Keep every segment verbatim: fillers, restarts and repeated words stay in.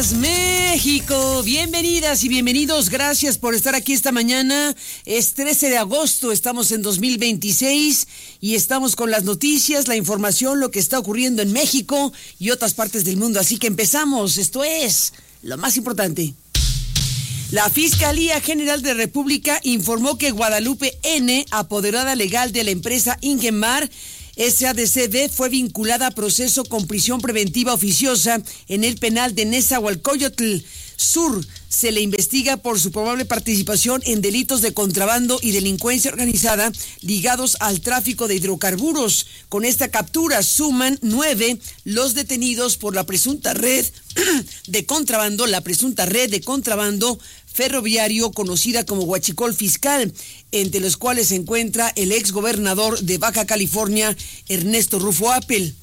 días, México. Bienvenidas y bienvenidos. Gracias por estar aquí esta mañana. Es trece de agosto, estamos en dos mil veintiséis y estamos con las noticias, la información, lo que está ocurriendo en México y otras partes del mundo. Así que empezamos. Esto es lo más importante. La Fiscalía General de la República informó que Guadalupe N., apoderada legal de la empresa Ingemar S A D C B, fue vinculada a proceso con prisión preventiva oficiosa en el penal de Nezahualcóyotl Sur. Se le investiga por su probable participación en delitos de contrabando y delincuencia organizada ligados al tráfico de hidrocarburos. Con esta captura suman nueve los detenidos por la presunta red de contrabando, la presunta red de contrabando ferroviario conocida como Huachicol Fiscal, entre los cuales se encuentra el exgobernador de Baja California, Ernesto Rufo Appel.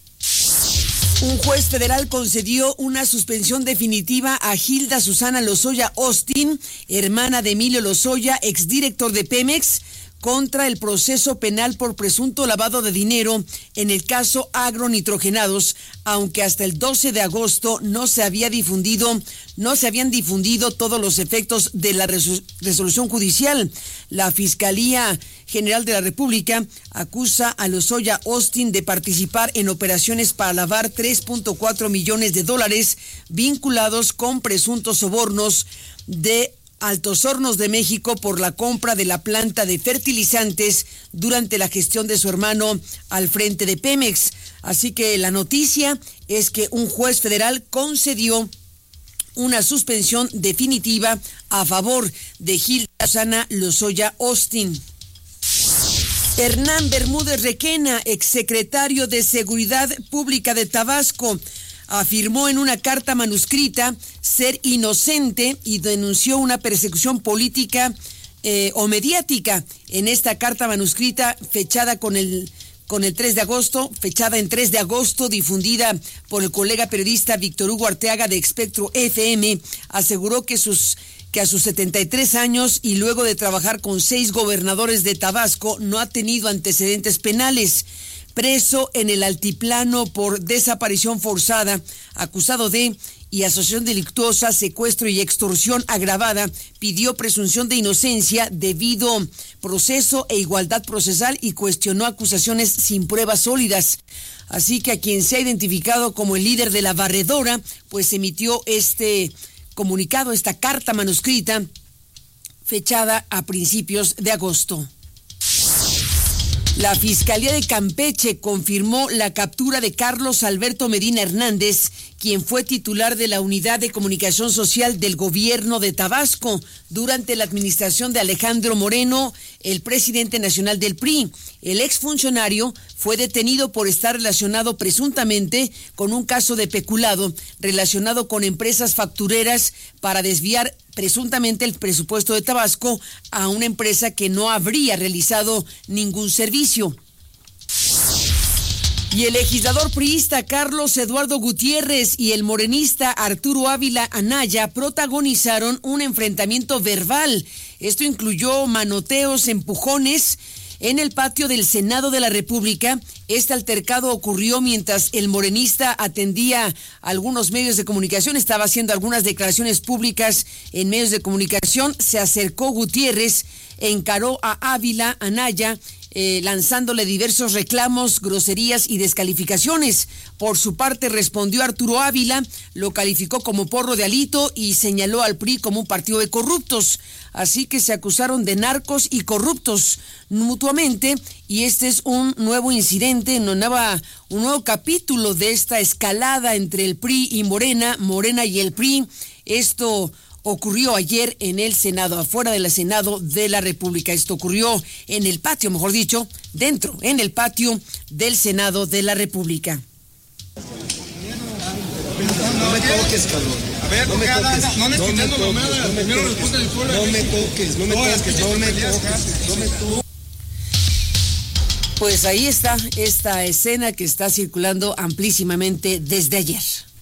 Un juez federal concedió una suspensión definitiva a Hilda Susana Lozoya Austin, hermana de Emilio Lozoya, exdirector de Pemex, contra el proceso penal por presunto lavado de dinero en el caso agronitrogenados, aunque hasta el doce de agosto no se había difundido, no se habían difundido todos los efectos de la resolución judicial. La Fiscalía General de la República acusa a Lozoya Austin de participar en operaciones para lavar tres punto cuatro millones de dólares vinculados con presuntos sobornos de Altos Hornos de México por la compra de la planta de fertilizantes durante la gestión de su hermano al frente de Pemex. Así que la noticia es que un juez federal concedió una suspensión definitiva a favor de Hilda Susana Lozoya Austin. Hernán Bermúdez Requena, exsecretario de Seguridad Pública de Tabasco, afirmó en una carta manuscrita ser inocente y denunció una persecución política eh, o mediática. En esta carta manuscrita fechada con el con el tres de agosto, fechada en tres de agosto, difundida por el colega periodista Víctor Hugo Arteaga de Espectro F M, aseguró que sus que a sus setenta y tres años y luego de trabajar con seis gobernadores de Tabasco no ha tenido antecedentes penales. Preso en el altiplano por desaparición forzada, acusado de y asociación delictuosa, secuestro y extorsión agravada, pidió presunción de inocencia debido proceso e igualdad procesal y cuestionó acusaciones sin pruebas sólidas. Así que a quien se ha identificado como el líder de la barredora, pues emitió este comunicado, esta carta manuscrita, fechada a principios de agosto. La Fiscalía de Campeche confirmó la captura de Carlos Alberto Medina Hernández, quien fue titular de la Unidad de Comunicación Social del Gobierno de Tabasco durante la administración de Alejandro Moreno, el presidente nacional del P R I. El exfuncionario fue detenido por estar relacionado presuntamente con un caso de peculado relacionado con empresas factureras para desviar presuntamente el presupuesto de Tabasco a una empresa que no habría realizado ningún servicio. Y el legislador priista Carlos Eduardo Gutiérrez y el morenista Arturo Ávila Anaya protagonizaron un enfrentamiento verbal. Esto incluyó manoteos, empujones en el patio del Senado de la República. Este altercado ocurrió mientras el morenista atendía a algunos medios de comunicación, estaba haciendo algunas declaraciones públicas en medios de comunicación. Se acercó Gutiérrez, encaró a Ávila Anaya, Eh, lanzándole diversos reclamos, groserías y descalificaciones. Por su parte respondió Arturo Ávila, lo calificó como porro de alito y señaló al P R I como un partido de corruptos. Así que se acusaron de narcos y corruptos mutuamente, y este es un nuevo incidente, una nueva, un nuevo capítulo de esta escalada entre el P R I y Morena, Morena y el P R I. Esto ocurrió ayer en el Senado, afuera del Senado de la República. Esto ocurrió en el patio, mejor dicho, dentro, en el patio del Senado de la República. No me toques, cabrón. A ver, no me toques. No me toques. No me toques. No me toques. No me toques. No me toques. No me toques. Pues ahí está esta escena que está circulando amplísimamente desde ayer.